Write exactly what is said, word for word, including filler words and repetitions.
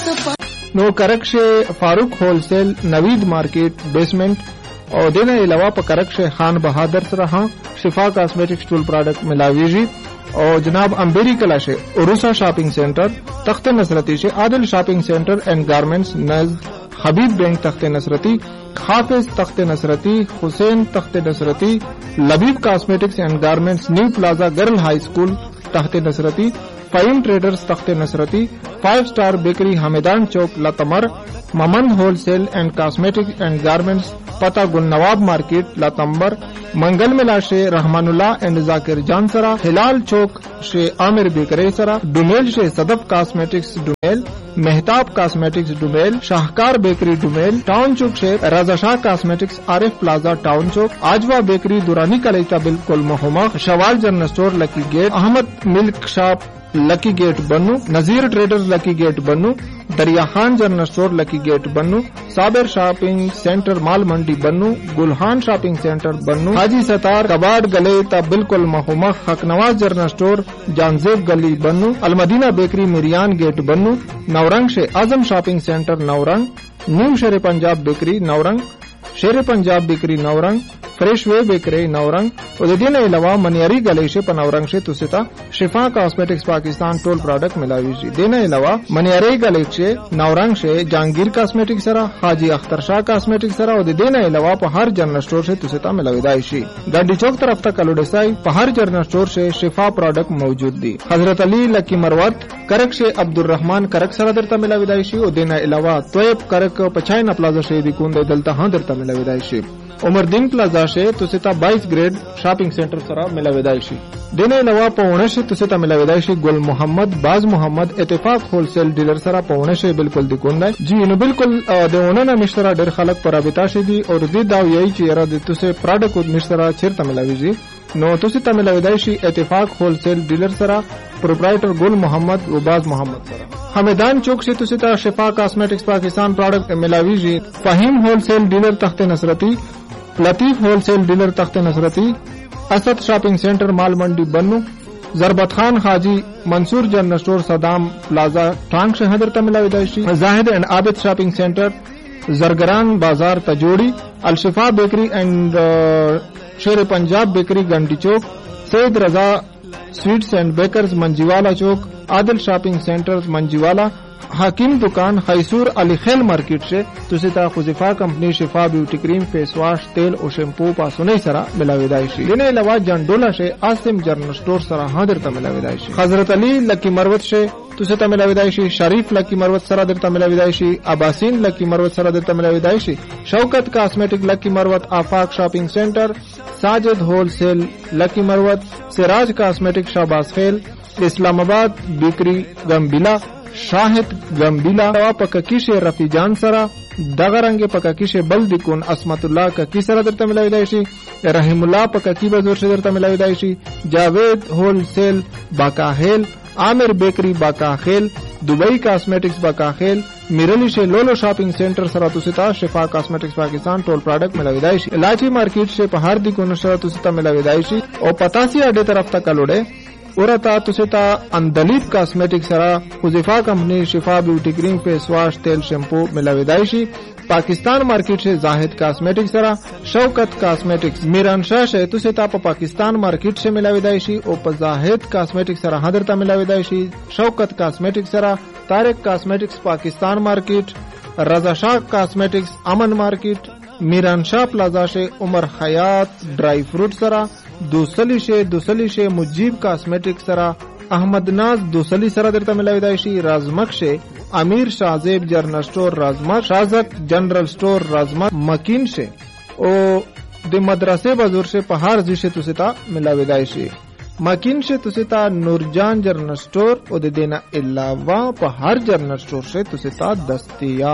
نو کرک شے فاروق ہول سیل نوید مارکیٹ بیسمنٹ اور دینا علاوہ پا کرک شے خان بہادر سرا ہاں شفا کاسمیٹکس ٹول پروڈکٹ ملاویجی اور جناب امبیری کلا شے عروسا شاپنگ سینٹر تخت نصرتی شے عادل شاپنگ سینٹر اینڈ گارمنٹس نزد حبیب بینک تخت نصرتی حافظ تخت نصرتی حسین تخت نصرتی لبیب کاسمیٹکس اینڈ گارمنٹس نیو پلازا گرل ہائی اسکول تخت نصرتی فائم ٹریڈرز تخت نصرتی فائیو اسٹار بیکری حمیدان چوک لاتمر ممند ہول سیل اینڈ کاسمیٹکس اینڈ گارمنٹس پتہ گل نواب مارکیٹ لاتمبر منگل ملا شے رحمان اللہ اینڈ ذاکر جان سرا ہلال چوک شے عامر بیکری سرا ڈومیل شے صدف کاسمیٹکس ڈومیل مہتاب کاسمیٹکس ڈومیل شاہکار بیکری ڈومیل ٹاؤن چوک شے رضا شاہ کاسمیٹکس عارف پلازا ٹاؤن چوک آجوا بیکری دورانی کلیتا بالکل مہما شوال جنرل اسٹور لکی گیٹ احمد ملک شاپ لکی گیٹ بنو نذیر ٹریڈرز لکی گیٹ بنو دریا خان جنرل اسٹور لکی گیٹ بنو صابر شاپنگ سینٹر مال منڈی بنو گلہان شاپنگ سینٹر بنو حاجی ستار کباڑ گلے تا بالکل مہما حق نواز جنرل اسٹور جانزیب گلی بنو المدینہ بیکری مریان گیٹ بنو نورنگ شے اعظم شاپنگ سینٹر نورنگ نیو شیر پنجاب بیکری نورنگ شیر پنجاب بیکری نورنگ فریش وے بیکری نورنگ اور دین علاوہ منیاری گلے شے پنورنگ شے تستا شفا کاسمیٹکس پاکستان ٹول پروڈکٹ ملاوی شے دین علاوہ منیاری گلے شے نورنگ شے جہانگیر کاسمیٹک سرا حاجی اختر شاہ کاسمیٹک سرا اور دین علاوہ پہر جنرل اسٹور سے تستا ملاوی دائشی گاڈی چوک طرف تک کلوڈسائی پہر جنرل اسٹور سے شفا پروڈکٹ موجود دی حضرت علی لکی مروت کرک شے عبد الرحمان کرک سرا درتا ملاوی دائشی اور دین علاوہ طیب کرک پچائن پلازا شے دی کون دلتا ہاں درتا ملاوی دائشی عمر دین پلازا شے تستا بائیس گریڈ شاپنگ سینٹر سرا ملاوی دائشی دین علاوہ پونے شے تستا ملاوی دائشی گل محمد باز محمد اتفاق ہول سیل ڈیلر سرا پونے شے بالکل دی کون دائی جی نو بالکل دیونا نا مشترا ڈر خلق پر رابطہ شے دی اور دی داو یہی چیرا دی تسے پراڈکٹ مشترا چھرتا ملاوی جی نو تستا ملاوی دائشی اتفاق ہول سیل ڈیلر سرا پروپرائٹر گل محمد و باز محمد سرا حمیدان چوک سے تستا شفا کاسمیٹکس پاکستان پروڈکٹ ملاوی جی فہیم ہول سیل ڈیلر تخت نصرتی لطیف ہول سیل ڈیلر تخت نصرتی اسد شاپنگ سینٹر مال منڈی بنو ضربت خان حاجی منصور جنرل اسٹور صدام پلازا ٹانک سے حضرت ملاوی دائشی زاہد اینڈ عابد شاپنگ سینٹر زرگران بازار تجوڑی الشفا بیکری اینڈ شیر پنجاب بیکری گنڈی چوک سید رضا سویٹس اینڈ بیکرز منجیوالا چوک عادل شاپنگ سینٹر منجیوالا حکیم دکان خیسور علی خیل مارکیٹ سے تستا خزفا کمپنی شفا بیوٹی کریم فیس واش تیل اور شیمپو پاسونی سرا ملاوی دائشی دین علاوہ جنڈولا سے آسم جرنل اسٹور سرا حاضر تا ملاوی دائشی حضرت علی لکی مروت سے تستا ملاوی دائشی شریف لکی مروت سرا درتا ملاوی دائشی عباسین لکی مروت سرا درتا ملاوی دائشی شوکت کاسمیٹک لکی مروت آفاق شاپنگ سینٹر ساجد ہول سیل لکی مروت سراج کاسمیٹک شہباز خیل اسلام آباد بیکری گمبیلا شاہد گمبیلا پککیش رفی جان سرا دغرنگ پککیش بلدی کن اسمت اللہ ککی سرا درتا ملاوی دائشی رحم اللہ پککی بزور سے درتا ملاوی دائشی جاوید ہول سیل باکاہیل عامر بیکری باکاہیل دبئی کاسمیٹکس باکاہیل میرلی سے لولو شاپنگ سینٹر سرا تستا شفا کاسمیٹکس پاکستان ٹول پروڈکٹ ملاوی دائشی الاچی مارکیٹ سے پہاڑ دی کن سرا تستا ملاوی دائشی اور پتاسی اڈے طرف تک کلوڑے اورتا تستا اندلیب کاسمیٹک سرا خزفا کمپنی شفا بیوٹی کریم فیس واش تیل شیمپو ملاوی دائشی پاکستان مارکیٹ سے زاہد کاسمیٹک سرا شوکت کاسمیٹکس میران شاہ سے تستا پا پاکستان مارکیٹ سے ملاوی دائشی او پا زاہد کاسمیٹک سرا حضرتا ملاوی دائشی شوکت کاسمیٹک سرا طارق کاسمیٹکس پاکستان مارکیٹ رضا شاہ کاسمیٹکس امن مارکیٹ میران شاہ پلازا سے عمر حیات ڈرائی فروٹ سرا دوسلی سے دوسلی سے مجیب کاسمیٹک سرا احمد ناز دوسلی سرا درتا ملاوی دائشی رازمک سے امیر شازیب جنرل اسٹور رازمک شازک جنرل اسٹور رازمک مکین سے او دی مدرسے بزور سے پہاڑ زی سے تستا ملاوی دائشی مکین سے تستا نورجان جنرل اسٹور او دی دینا علاوہ پہاڑ جنرل اسٹور سے تستا دستیاب